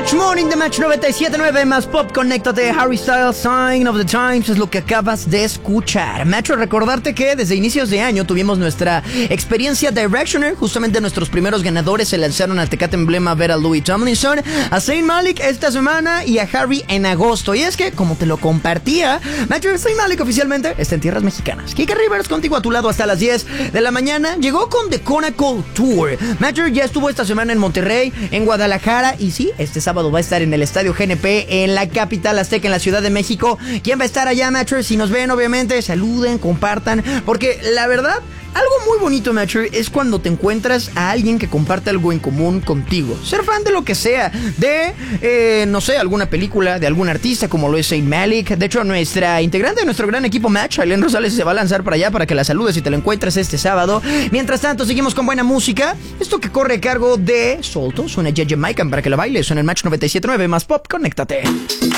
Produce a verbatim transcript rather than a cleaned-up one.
Match Morning de Match noventa y siete punto nueve más Pop, conéctate. Harry Styles, Sign of the Times es lo que acabas de escuchar. Macho, recordarte que desde inicios de año tuvimos nuestra experiencia Directioner. Justamente nuestros primeros ganadores se lanzaron al Tecate Emblema a ver a Louis Tomlinson, a Zayn Malik esta semana y a Harry en agosto. Y es que, como te lo compartía, Macho, Zayn Malik oficialmente está en tierras mexicanas. Kike Rivers contigo a tu lado hasta las diez de la mañana. Llegó con The Conacle Tour. Macho ya estuvo esta semana en Monterrey, en Guadalajara y sí, este sábado va a estar en el Estadio G N P en la capital azteca, en la Ciudad de México. ¿Quién va a estar allá, Macho? Si nos ven, obviamente, saluden, compartan, porque la verdad, algo muy bonito, Macho, es cuando te encuentras a alguien que comparte algo en común contigo. Ser fan de lo que sea, de, eh, no sé, alguna película, de algún artista como lo es Zayn Malik. De hecho, nuestra integrante de nuestro gran equipo Match, Aileen Rosales, se va a lanzar para allá para que la saludes y te la encuentres este sábado. Mientras tanto, seguimos con buena música. Esto que corre a cargo de Solto, suena J J Jamaican para que la bailes. Suena el Match noventa y siete punto nueve más Pop, conéctate.